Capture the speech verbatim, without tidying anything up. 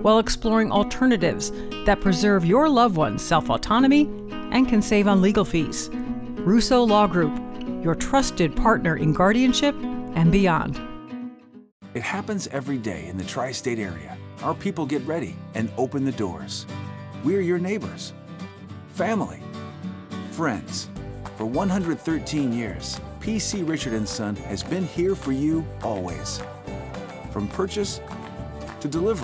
while exploring alternatives that preserve your loved one's self-autonomy and can save on legal fees. Russo Law Group, your trusted partner in guardianship and beyond. It happens every day in the tri-state area. Our people get ready and open the doors. We're your neighbors, family, friends. For one hundred thirteen years, P C Richard and Son has been here for you always. From purchase to delivery.